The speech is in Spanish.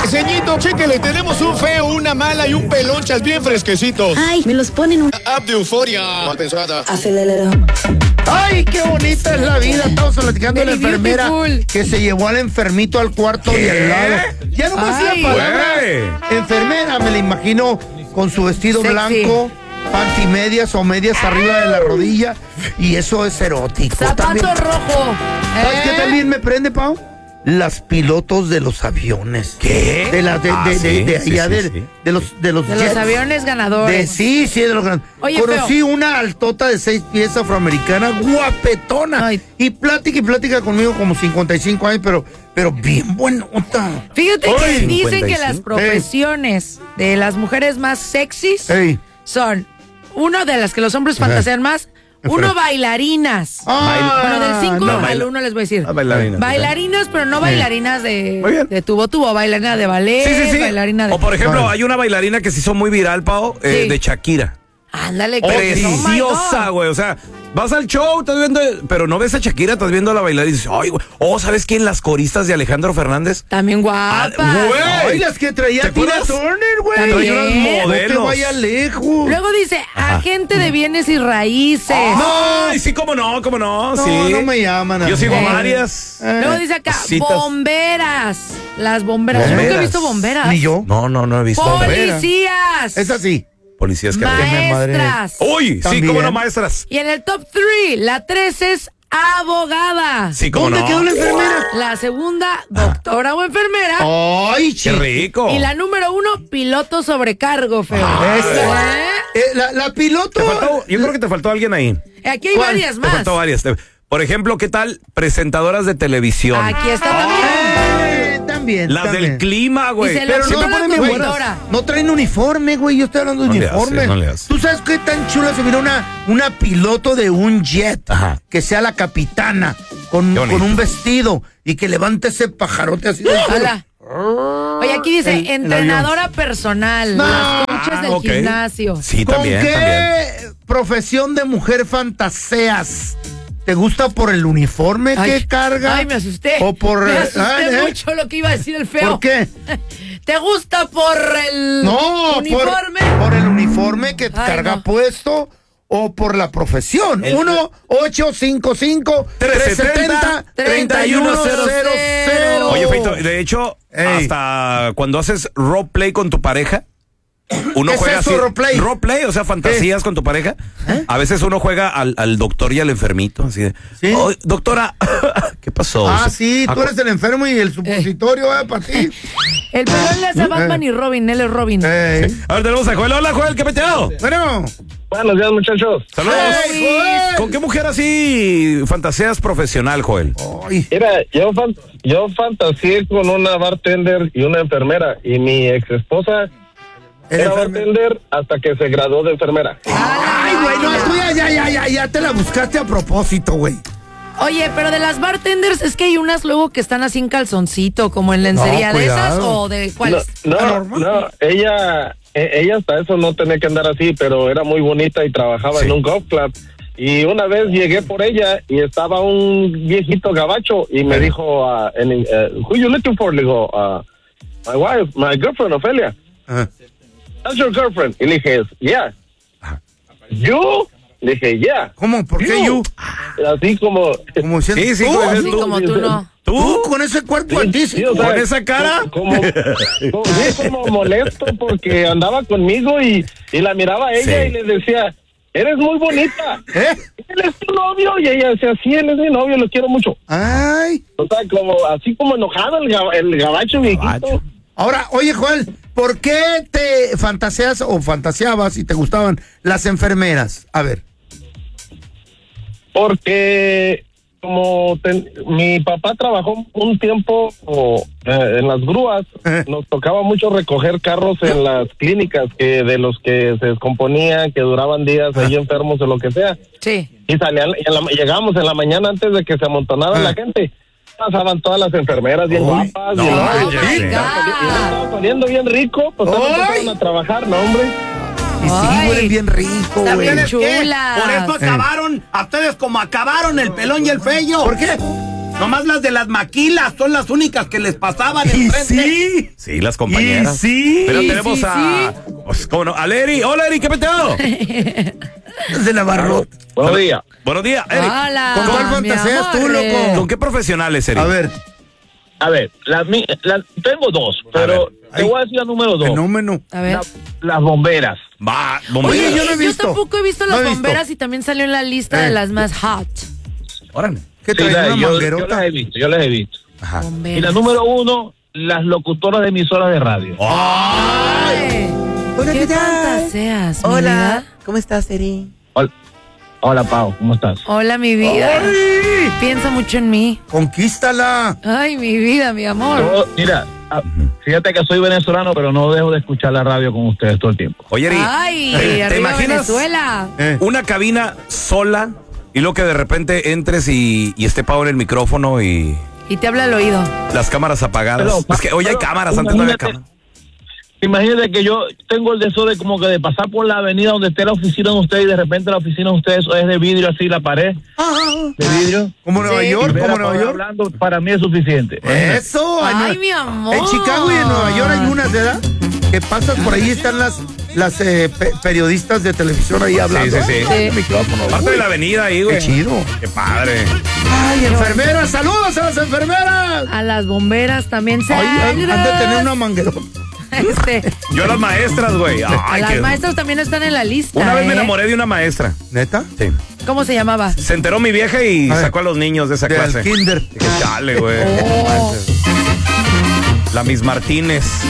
Ceñito, chéquele, tenemos un feo, una mala y un pelonchas bien fresquecitos. Ay, me los ponen un... App de euforia. Mal pensada. ¡Ay, qué bonita es la vida! Estamos platicando de la enfermera que se llevó al enfermito al cuarto de al lado. Ya no más la palabra enfermera, me la imagino con su vestido blanco, pantimedias o medias arriba de la rodilla, y eso es erótico. Zapato rojo. ¿Sabes qué también me prende, Pau? Las pilotos de los aviones. ¿Qué? De los los aviones ganadores. de los ganadores. Oye, conocí una altota de 6 pies afroamericana, guapetona. Ay. Y plática conmigo como 55 años, pero bien buenota. Fíjate que Ay, dicen 55. que las profesiones de las mujeres más sexys son, uno de las que los hombres fantasean más, bailarinas. Bueno, del 5 al 1 les voy a decir. Bailarinas, pero no bailarinas de tubo, bailarina de ballet, Sí. bailarina de... O por ejemplo, hay una bailarina que se hizo muy viral, Pau, de Shakira. Ándale, Preciosa, güey. O sea, vas al show, estás viendo, pero no ves a Shakira, estás viendo a la bailarina y dices, ay, güey. ¿Sabes quién? Las coristas de Alejandro Fernández. También guapas. Güey. Ay, las que traía Tina Turner, güey. También. Hay unos modelos. No te vaya lejos. Luego dice, agente de bienes y raíces. Ay, sí, cómo no, sí. No me llaman a Yo mí. sigo varias. Luego dice acá, cositas. bomberas. Las bomberas. Yo nunca he visto bomberas. Ni yo. No he visto. Policías. Es así. Policías que Maestras. Uy, También. sí, cómo no, maestras. Y en el top 3, la 3 es abogada. Sí, cómo ¿Dónde no. quedó la enfermera? La segunda, doctora o enfermera. Ay, Qué rico. Y la número 1, piloto sobrecargo, feo. La piloto. Yo creo que te faltó alguien ahí. Aquí hay varias Te más. faltó varias. Por ejemplo, ¿qué tal presentadoras de televisión? Aquí está también. Las del clima, güey. Dice, Pero no no la ponen conductora. no traen uniforme, güey. Yo estoy hablando de No le uniforme. hace, no le hace. ¿Tú sabes qué tan chula se mira una piloto de un jet? Ajá. Que sea la capitana con un vestido y que levante ese pajarote así. Hola. Oye, aquí dice, El entrenadora personal. Las coaches del gimnasio. Sí, ¿Con también. qué profesión de mujer fantaseas? ¿Te gusta por el uniforme que carga? Ay, me asusté. ¿O por me asusté mucho lo que iba a decir el feo. ¿Por qué? ¿Te gusta por el uniforme? Por el uniforme que carga puesto o por la profesión. 1-855-370-3100. Oye, Feito, de hecho, hasta cuando haces roleplay con tu pareja, uno ¿Qué juega es eso, así. roleplay? Roleplay, o sea, fantasías con tu pareja. A veces uno juega al doctor y al enfermito, así de, oh, doctora, ¿qué pasó? Sí, tú eres el enfermo y el supositorio, para ti. El pelón le hace Batman y Robin, él es Robin. A ver, tenemos a Joel. Hola, Joel, ¿qué peteo? Bueno. Buenos días, muchachos. Saludos. Joel. ¿Con qué mujer así fantaseas profesional, Joel? Mira, yo fantaseé con una bartender y una enfermera, y mi ex esposa era bartender hasta que se graduó de enfermera. Ay, güey, no, tú ya te la buscaste a propósito, güey. Oye, pero de las bartenders es que hay unas luego que están así en calzoncito, como en lencería de esas, o de cuáles. No, ella hasta eso no tenía que andar así, pero era muy bonita y trabajaba en un golf club. Y una vez llegué por ella y estaba un viejito gabacho y me dijo, who you looking for? Le digo, my wife, my girlfriend, Ofelia. That's your girlfriend. Y le dije, yeah. You? Le dije, yeah. ¿Cómo? ¿Por qué you? Así como... Sí, así como tú no. ¿Tú? Con ese cuerpo altísimo. o sea, ¿Con esa cara? Como molesto porque andaba conmigo y la miraba a ella y le decía, eres muy bonita. Él es tu novio. Y ella decía, sí, él es mi novio, lo quiero mucho. Ay. O sea, así como enojado el gabacho viejito. Ahora, oye, Joel, ¿por qué te fantaseas o fantaseabas y te gustaban las enfermeras? A ver. Porque como mi papá trabajó un tiempo en las grúas, nos tocaba mucho recoger carros en las clínicas de los que se descomponían, que duraban días ahí enfermos o lo que sea. Sí. Y llegábamos en la mañana antes de que se amontonara la gente. Pasaban todas las enfermeras bien guapas. y estaba poniendo bien rico, pues empezaron a trabajar, ¿no, hombre? Y sí, huelen bien rico, Está güey. bien chula. Por eso acabaron, a ustedes como acabaron el pelón y el feyo. ¿Por qué? Nomás las de las maquilas son las únicas que les pasaban enfrente. Sí, las compañeras. Pero tenemos pues, ¿cómo no? A Leri. Hola, Eri, ¿qué peteo? De Navarro. Buenos días. Buenos días, Eri. Hola. ¿Con cuál fantaseas tú, loco? ¿Con qué profesionales, Eri? A ver. Tengo dos, pero te voy a decir la número 2. Fenómeno. A ver. Las bomberas. Va, bomberas. Oye, yo no he visto. Yo tampoco he visto las bomberas y también salió en la lista de las más hot. Órale. ¿Qué trae una manguerota? Yo las he visto. Ajá. Bomberas. Y la número 1, las locutoras de emisoras de radio. Ay. Hola, ¿Qué ¿qué tal? fantaseas, mi Hola. vida? ¿Cómo estás, Eri? Hola, Pau, ¿cómo estás? Hola, mi vida. ¡Ay! Piensa mucho en mí. Conquístala. Ay, mi vida, mi amor. Mira, fíjate que soy venezolano, pero no dejo de escuchar la radio con ustedes todo el tiempo. Oye, Eri, Ay, ¿te arriba imaginas Venezuela. una cabina sola y luego que de repente entres y esté Pau en el micrófono y Y te habla al oído. las cámaras apagadas? Pero, es que hoy hay cámaras, antes no había cámaras. Imagínate que yo tengo el deseo de como que de pasar por la avenida donde esté la oficina de ustedes y de repente la oficina de ustedes es de vidrio así, la pared de vidrio. Como Nueva Sí. York, Y ver a como Pau Nueva York. hablando, para mí es suficiente. Eso. Ay, mi amor. En Chicago y en Nueva York hay unas, ¿verdad? Que pasas por ahí, están las periodistas de televisión ahí hablando. Sí. Ay, el micrófono. Parte de la avenida ahí, güey. Qué chido. Qué padre. Ay, enfermeras, saludos a las enfermeras. A las bomberas también se Ay, han de tener una manguerota. Yo a las maestras, güey. A las maestras también están en la lista. Una vez me enamoré de una maestra. ¿Neta? Sí. ¿Cómo se llamaba? Se enteró mi vieja y A ver. sacó a los niños de esa Del clase. kinder. Dije, chale, güey. Oh. La Miss Martínez.